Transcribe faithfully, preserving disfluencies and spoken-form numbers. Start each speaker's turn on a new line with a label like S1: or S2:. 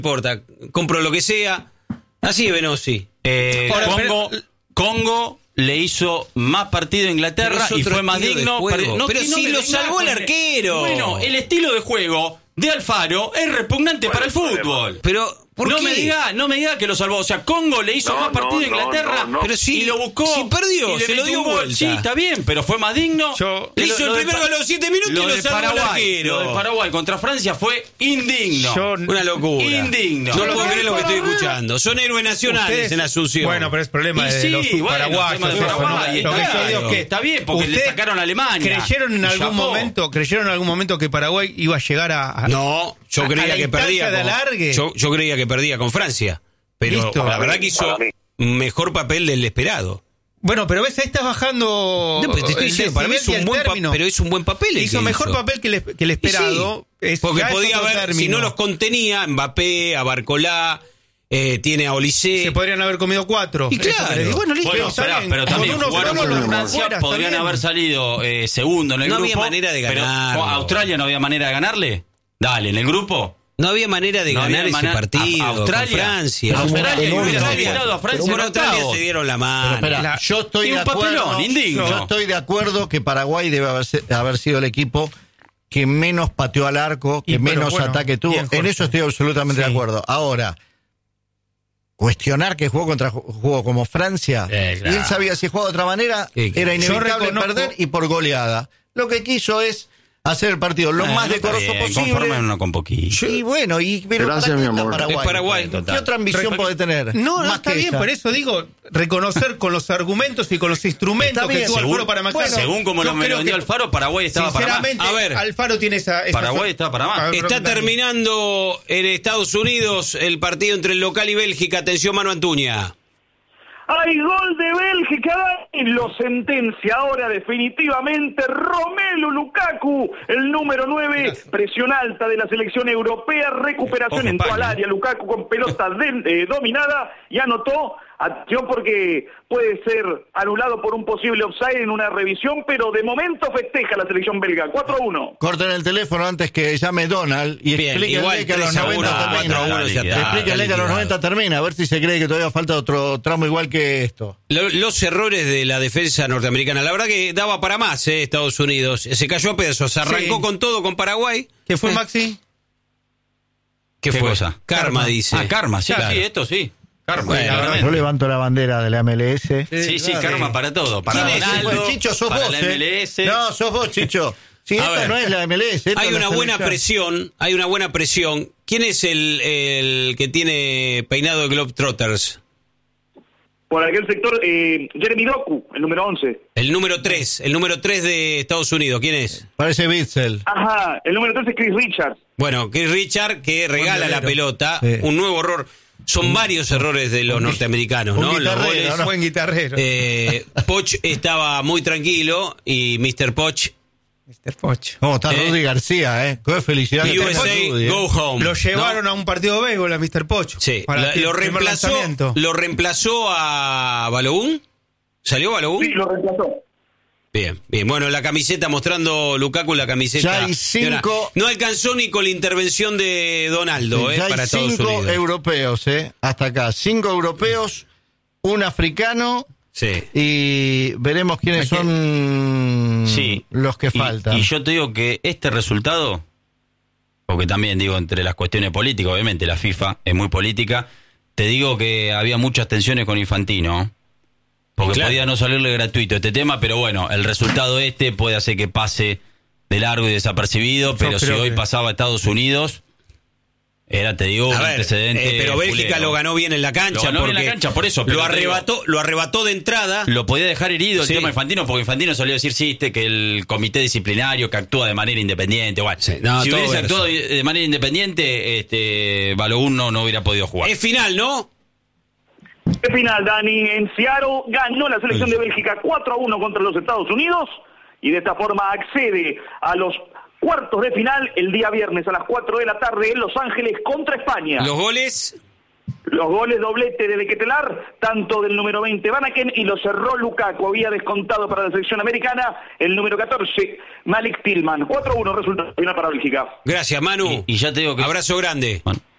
S1: importa, compro lo que sea. Así es Benossi.
S2: Eh,
S3: Ahora,
S2: Congo,
S3: pero-
S2: Congo le hizo más partido a Inglaterra
S1: Pero es
S2: y
S1: otro
S2: fue más
S1: estilo de
S2: digno.
S1: juego.
S2: No,
S1: Pero
S2: que no
S1: si
S2: me
S1: lo
S2: vengas
S1: salvó
S2: con
S1: el arquero.
S2: Bueno, el estilo de juego de Alfaro es repugnante para el fútbol.
S1: Pero, ¿por
S2: no
S1: qué?
S2: me diga, no me diga que lo salvó. O sea, Congo le hizo
S4: No,
S2: más partido
S4: no,
S2: a Inglaterra
S4: no, no, no.
S1: Pero sí,
S2: y lo buscó.
S1: sí perdió,
S2: y le
S1: se lo
S2: metió
S1: dio
S2: un gol.
S1: vuelta.
S2: Sí, está bien, pero fue más digno.
S3: Yo-
S1: Le
S2: Lo-
S1: hizo
S2: lo
S1: el
S2: de
S1: primer
S2: Pa-
S1: gol a los siete minutos y
S2: lo
S1: lo
S2: de
S1: salvó el
S2: Paraguay,
S1: arquero.
S2: Lo de Paraguay contra Francia fue indigno.
S3: Yo-
S1: Una locura.
S2: Indigno.
S1: No puedo
S2: Pero
S1: creer lo que estoy
S2: Paraguay-
S1: escuchando. Son héroes nacionales
S3: Ustedes-
S1: en Asunción.
S3: Bueno, pero es problema
S2: Y
S3: de
S2: sí,
S3: los
S2: bueno,
S3: paraguayos.
S2: tema de
S3: eso,
S2: Paraguay,
S3: ¿no? Lo que
S2: está
S3: yo digo es que
S2: está bien, porque le
S3: ustedes
S2: sacaron a Alemania.
S3: ¿Creyeron en
S2: Y
S3: algún
S2: chapó.
S3: momento, creyeron en algún momento que Paraguay iba a llegar a, a-
S1: No, yo
S3: a- a
S1: creía
S3: la
S1: que
S3: instancia
S1: perdía.
S3: de
S1: con-
S3: alargue?
S1: yo, yo creía que perdía con Francia. Pero
S3: Listo.
S1: la verdad que hizo
S4: Para mí.
S1: un mejor papel del esperado.
S3: Bueno, pero ves, ahí estás bajando.
S1: No, pero te estoy
S3: el
S1: diciendo, para mí es
S3: decibel y
S1: un
S3: el
S1: buen papel,
S3: término.
S1: pero es un buen papel. el
S3: Hizo
S1: que
S3: mejor
S1: hizo.
S3: papel que el, que el
S1: Y
S3: esperado.
S1: sí,
S3: Es-
S1: porque
S3: ya es
S1: podía
S3: otro
S1: haber, si
S3: término.
S1: no los contenía, Mbappé, a Barcolá, eh, tiene a Olise.
S3: Se podrían haber comido cuatro.
S1: Y claro.
S3: Eso que les digo. Bueno, listo,
S2: Bueno,
S3: está
S2: esperá,
S3: bien.
S2: pero
S3: Con
S2: también
S3: uno
S2: jugaron
S3: solo
S2: contra
S3: los
S2: Francia,
S3: fuera, está
S2: podrían
S3: bien.
S2: haber salido eh, segundo en el
S1: No
S2: grupo.
S1: había manera de
S2: pero,
S1: ganarlo.
S2: ¿a Australia no había manera de ganarle? Dale, en el grupo.
S1: No había manera de
S2: No
S1: ganar
S2: había
S1: ese
S2: manera-
S1: partido
S2: a- Australia.
S1: con Francia.
S2: Australia
S5: Pero
S2: hubiera
S5: Australia-
S2: evitado a Francia
S1: Por
S2: en
S1: Australia
S2: octavos.
S1: se dieron la
S5: Pero
S1: mano.
S5: espera,
S3: La-
S5: yo estoy
S2: tiene
S5: de
S2: un papelón,
S5: acuerdo.
S2: indigno.
S5: Yo estoy de acuerdo que Paraguay debe haber, se- haber sido el equipo que menos pateó al arco, que
S3: Y, pero
S5: menos
S3: bueno,
S5: ataque tuvo.
S3: bien,
S5: En
S3: Jorge.
S5: eso estoy absolutamente
S3: Sí.
S5: de acuerdo. Ahora, cuestionar que jugó contra jugó como Francia,
S2: Eh, claro.
S5: y él sabía si jugaba de otra manera,
S1: Sí,
S5: era
S3: yo
S5: inevitable
S3: reconozco-
S5: perder y por goleada. Lo que quiso es hacer el partido lo
S2: Ah,
S5: más
S2: no está
S5: decoroso
S2: bien,
S5: posible.
S2: confórmenlo con poquillo.
S5: Y bueno, y pero
S4: Gracias,
S5: ¿para qué
S4: mi
S5: está
S4: amor.
S5: Paraguay?
S1: Es Paraguay,
S5: ¿Qué
S2: total.
S5: otra ambición
S3: Re-
S5: puede tener?
S3: No, no,
S5: Más
S3: está
S5: que
S3: bien,
S5: esa.
S3: por eso digo, reconocer con los argumentos y con los instrumentos
S5: Está
S3: que
S5: bien.
S3: tuvo
S2: Según,
S3: Alfaro para marcar.
S2: según como
S3: Yo
S2: lo me
S3: creo
S2: lo vendió
S3: que,
S2: Alfaro, Paraguay estaba para más.
S3: sinceramente,
S1: A ver.
S3: Alfaro tiene esa... esa
S2: Paraguay estaba para más.
S3: A ver,
S1: Está
S3: Dani.
S1: terminando en Estados Unidos el partido entre el local y Bélgica. Atención, Manu Antuña.
S6: Hay gol de Bélgica y lo sentencia ahora definitivamente Romelu Lukaku, el número nueve,
S3: Gracias.
S6: presión alta de la selección europea, recuperación
S2: Ojo,
S6: entró
S2: España.
S6: al área, Lukaku con pelota de- eh, dominada y anotó. Atención porque puede ser anulado por un posible offside en una revisión, pero de momento festeja la selección belga, cuatro a uno.
S5: Corten el teléfono antes que llame Donald y
S1: Bien,
S5: explíquenle
S1: igual
S5: que a los
S1: tres a uno,
S5: noventa
S1: cuatro a
S5: termina.
S1: uno ya está.
S5: Explíquenle que a los
S1: liquidado.
S5: noventa termina, a ver si se cree que todavía falta otro tramo igual que esto.
S1: Lo- Los errores de la defensa norteamericana. La verdad que daba para más, eh, Estados Unidos. Se cayó a pedazos. Arrancó
S3: Sí.
S1: con todo con Paraguay.
S3: ¿Qué fue, Maxi?
S1: ¿Qué,
S2: ¿Qué
S1: fue?
S2: cosa?
S1: Karma,
S3: Karma.
S1: dice.
S2: Ah, karma, sí,
S1: Claro.
S2: sí, esto sí. Karma,
S1: Bueno,
S2: claramente.
S5: Yo levanto la bandera de la M L S.
S2: Sí, sí,
S3: claro.
S2: karma para todo. Para
S1: ¿Quién es?
S2: Ronaldo,
S5: Chicho, sos
S2: para
S5: vos,
S2: la
S5: eh.
S2: M L S.
S5: No, sos vos, Chicho. Si
S1: A
S5: esta
S1: ver.
S5: no es la M L S. esta
S1: Hay
S5: es la
S1: una buena
S5: selección.
S1: presión, hay una buena presión. ¿Quién es el, el que tiene peinado de Globetrotters?
S6: Por aquel sector, eh, Jeremy Doku, el número once.
S1: El número tres, el número tres de Estados Unidos. ¿Quién es?
S5: Parece Bitzel.
S6: Ajá, el número tres es Chris Richards.
S1: Bueno, que es Richard, que regala la
S3: violero.
S1: pelota.
S5: Sí.
S1: Un nuevo error. Son varios errores de los norteamericanos,
S5: un
S1: ¿no? Los
S5: guitarrero,
S1: goles.
S5: ¿no?
S3: Buen guitarrero.
S1: Eh, Poch estaba muy tranquilo y mister Poch,
S3: mister Poch.
S5: ¿Cómo está
S1: Eh.
S5: Rudy García, eh? Qué felicidad que
S1: U S
S5: tenga
S1: A,
S5: Rudy, eh.
S1: go home.
S3: Lo llevaron
S1: ¿no?
S3: a un partido de béisbol a mister Poch.
S1: Sí,
S3: para
S1: la-
S3: el
S1: lo,
S3: primer
S1: reemplazó,
S3: lanzamiento.
S1: lo reemplazó a Balogun. ¿Salió Balogun?
S6: Sí, lo reemplazó.
S1: Bien, bien. Bueno, la camiseta mostrando Lukaku, la camiseta.
S5: Ya hay cinco-
S1: No alcanzó ni con la intervención de Donaldo, eh,
S5: Ya hay
S1: para Estados
S5: cinco
S1: Unidos.
S5: europeos, eh. Hasta acá. Cinco europeos, un africano
S1: Sí.
S5: y veremos quiénes son
S2: Sí.
S5: los que
S2: Y-
S5: faltan.
S2: Y yo te digo que este resultado, porque también digo entre las cuestiones políticas, obviamente la FIFA es muy política, te digo que había muchas tensiones con Infantino, porque
S1: Claro.
S2: podía no salirle gratuito este tema, pero bueno, el resultado este puede hacer que pase de largo y desapercibido, pero si
S3: creo
S2: hoy
S3: que-
S2: pasaba a Estados Unidos, era, te digo, un
S1: A ver,
S2: antecedente.
S1: eh, pero Bélgica
S2: fulero.
S1: lo ganó bien en la cancha.
S2: Lo ganó bien en
S1: porque
S2: la cancha, por eso, pero
S1: Lo
S2: te digo-
S1: arrebató, lo arrebató de entrada.
S2: Lo podía dejar herido el
S1: Sí.
S2: tema Infantino, porque Infantino solía decir, sí, este, que el comité disciplinario que actúa de manera independiente. Bueno,
S1: Sí, no,
S2: si
S1: todo
S2: hubiese
S1: verso.
S2: actuado de manera independiente, este, Balogun no, no hubiera podido jugar.
S1: Es final, ¿no?
S6: El final, Dani, en Seattle ganó la selección de Bélgica cuatro a uno contra los Estados Unidos y de esta forma accede a los cuartos de final el día viernes a las cuatro de la tarde en Los Ángeles contra España.
S1: Los goles.
S6: Los goles doblete de Bequetelar, tanto del número veinte Vanaken y lo cerró Lukaku. Había descontado para la selección americana el número catorce Malik Tillman. cuatro a uno resultado final para Bélgica.
S1: Gracias, Manu.
S2: Y- y ya te digo que-
S1: Abrazo grande.
S2: Bueno,